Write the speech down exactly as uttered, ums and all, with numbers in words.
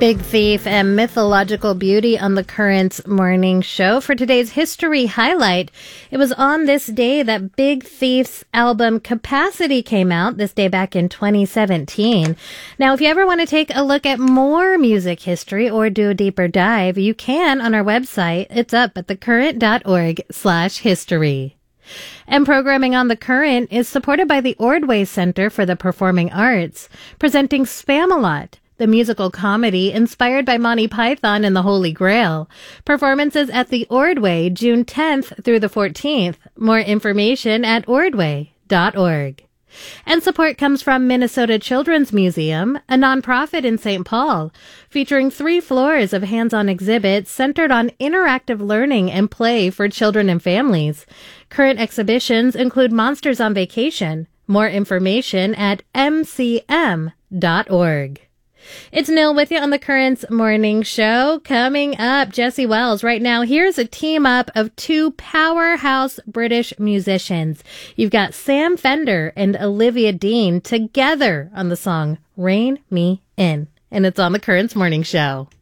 Big Thief and Mythological Beauty on the Currents Morning Show. For today's history highlight, it was on this day that Big Thief's album Capacity came out, this day back in twenty seventeen. Now, if you ever want to take a look at more music history or do a deeper dive, you can on our website. It's up at thecurrent.org slash history. And programming on The Current is supported by the Ordway Center for the Performing Arts, presenting Spamalot, the musical comedy inspired by Monty Python and the Holy Grail. Performances at the Ordway, June tenth through the fourteenth. More information at ordway dot org. And support comes from Minnesota Children's Museum, a nonprofit in Saint Paul, featuring three floors of hands-on exhibits centered on interactive learning and play for children and families. Current exhibitions include Monsters on Vacation. More information at m c m dot org. It's Nil with you on the Currents Morning Show. Coming up, Jesse Wells. Right now, here's a team up of two powerhouse British musicians. You've got Sam Fender and Olivia Dean together on the song Rein Me In. And it's on the Currents Morning Show.